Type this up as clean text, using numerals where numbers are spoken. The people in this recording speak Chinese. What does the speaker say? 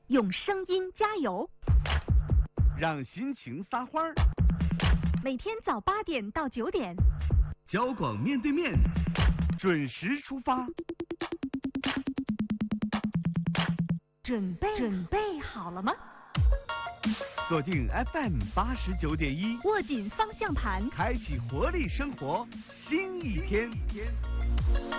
用声音加油， 让心情撒欢儿。 每天早8点到9点， 交广面对面，准时出发。 准备好了吗？ 锁定 FM 89.1， 握紧方向盘， 开启活力生活，新一天。